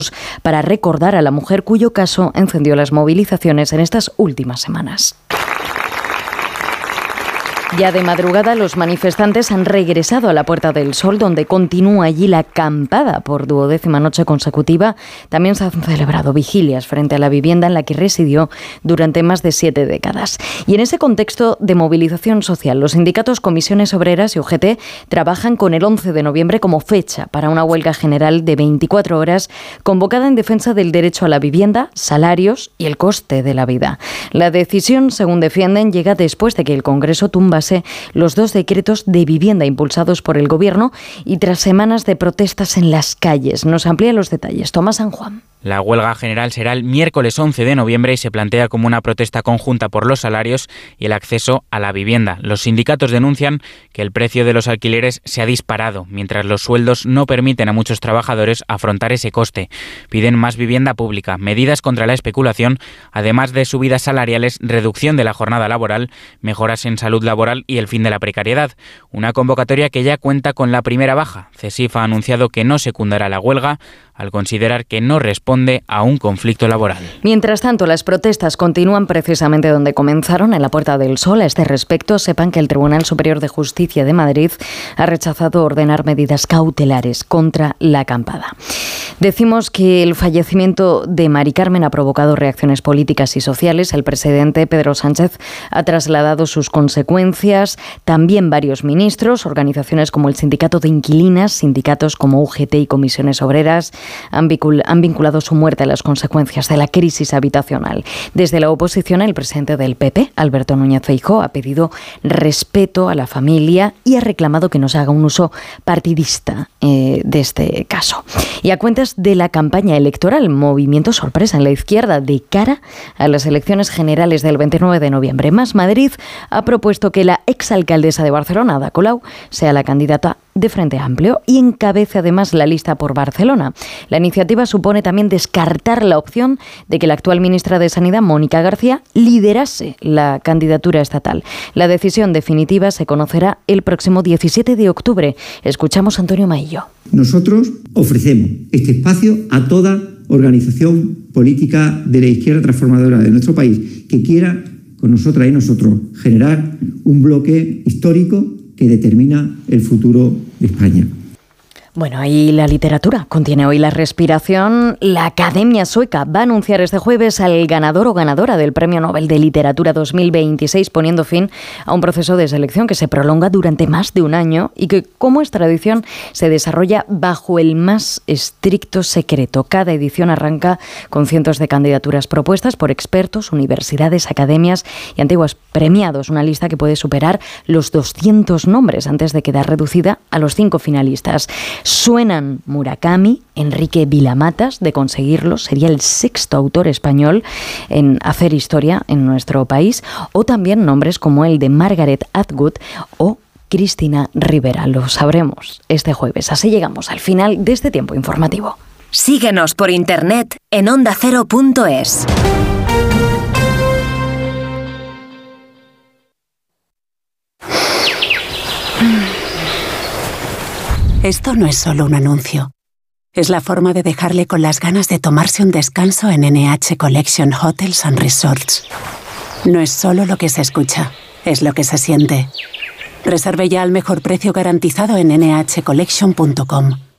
para recordar a la mujer cuyo caso encendió las movilizaciones en estas últimas semanas. Ya de madrugada, los manifestantes han regresado a la Puerta del Sol, donde continúa allí la acampada por 12ª noche consecutiva. También se han celebrado vigilias frente a la vivienda en la que residió durante más de 7 décadas. Y en ese contexto de movilización social, los sindicatos Comisiones Obreras y UGT trabajan con el 11 de noviembre como fecha para una huelga general de 24 horas convocada en defensa del derecho a la vivienda, salarios y el coste de la vida. La decisión, según defienden, llega después de que el Congreso tumbase los 2 decretos de vivienda impulsados por el Gobierno y tras semanas de protestas en las calles. Nos amplía los detalles Tomás San Juan. La huelga general será el miércoles 11 de noviembre y se plantea como una protesta conjunta por los salarios y el acceso a la vivienda. Los sindicatos denuncian que el precio de los alquileres se ha disparado, mientras los sueldos no permiten a muchos trabajadores afrontar ese coste. Piden más vivienda pública, medidas contra la especulación, además de subidas salariales, reducción de la jornada laboral, mejoras en salud laboral y el fin de la precariedad. Una convocatoria que ya cuenta con la primera baja. CESIF ha anunciado que no secundará la huelga al considerar que no responde a un conflicto laboral. Mientras tanto, las protestas continúan precisamente donde comenzaron, en la Puerta del Sol. A este respecto, sepan que el Tribunal Superior de Justicia de Madrid ha rechazado ordenar medidas cautelares contra la acampada. Decimos que el fallecimiento de Mari Carmen ha provocado reacciones políticas y sociales. El presidente Pedro Sánchez ha trasladado sus consecuencias. También varios ministros, organizaciones como el Sindicato de Inquilinas, sindicatos como UGT y Comisiones Obreras han vinculado su muerte a las consecuencias de la crisis habitacional. Desde la oposición, el presidente del PP, Alberto Núñez Feijóo, ha pedido respeto a la familia y ha reclamado que no se haga un uso partidista de este caso. Y a cuentas de la campaña electoral, movimiento sorpresa en la izquierda de cara a las elecciones generales del 29 de noviembre. Más Madrid ha propuesto que la exalcaldesa de Barcelona, Ada Colau, sea la candidata de Frente Amplio y encabece además la lista por Barcelona. La iniciativa supone también descartar la opción de que la actual ministra de Sanidad, Mónica García, liderase la candidatura estatal. La decisión definitiva se conocerá el próximo 17 de octubre. Escuchamos a Antonio Maillo. Nosotros ofrecemos este espacio a toda organización política de la izquierda transformadora de nuestro país que quiera, con nosotras y nosotros, generar un bloque histórico que determina el futuro de España. Bueno, ahí la literatura contiene hoy la respiración. La Academia Sueca va a anunciar este jueves al ganador o ganadora del Premio Nobel de Literatura 2026, poniendo fin a un proceso de selección que se prolonga durante más de un año y que, como es tradición, se desarrolla bajo el más estricto secreto. Cada edición arranca con cientos de candidaturas propuestas por expertos, universidades, academias y antiguos premiados. Una lista que puede superar los 200 nombres antes de quedar reducida a los 5 finalistas. Suenan Murakami, Enrique Vilamatas. De conseguirlo, sería el 6º autor español en hacer historia en nuestro país, o también nombres como el de Margaret Atwood o Cristina Rivera. Lo sabremos este jueves. Así llegamos al final de este tiempo informativo. Síguenos por internet en ondacero.es. Esto no es solo un anuncio. Es la forma de dejarle con las ganas de tomarse un descanso en NH Collection Hotels and Resorts. No es solo lo que se escucha, es lo que se siente. Reserve ya al mejor precio garantizado en nhcollection.com.